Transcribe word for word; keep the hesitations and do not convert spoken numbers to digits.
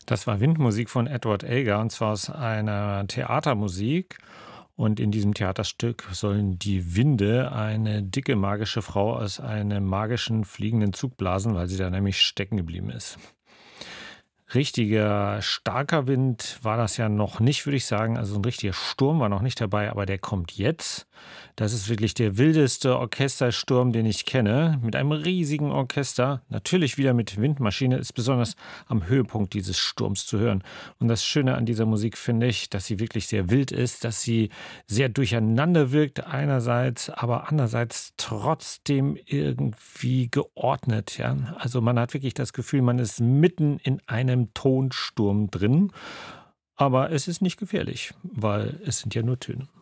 Das war Windmusik von Edward Elgar, und zwar aus einer Theatermusik. Und in diesem Theaterstück sollen die Winde eine dicke magische Frau aus einem magischen fliegenden Zug blasen, weil sie da nämlich stecken geblieben ist. Richtiger starker Wind war das ja noch nicht, würde ich sagen. Also ein richtiger Sturm war noch nicht dabei, aber der kommt jetzt. Das ist wirklich der wildeste Orchestersturm, den ich kenne, mit einem riesigen Orchester. Natürlich wieder mit Windmaschine, ist besonders am Höhepunkt dieses Sturms zu hören. Und das Schöne an dieser Musik finde ich, dass sie wirklich sehr wild ist, dass sie sehr durcheinander wirkt einerseits, aber andererseits trotzdem irgendwie geordnet. Ja? Also man hat wirklich das Gefühl, man ist mitten in einem Tonsturm drin, aber es ist nicht gefährlich, weil es sind ja nur Töne.